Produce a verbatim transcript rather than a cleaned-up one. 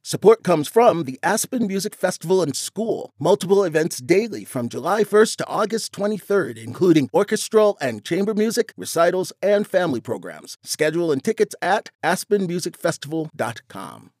Support comes from the Aspen Music Festival and School. Multiple events daily from July first to August twenty-third, including orchestral and chamber music, recitals, and family programs. Schedule and tickets at aspen music festival dot com.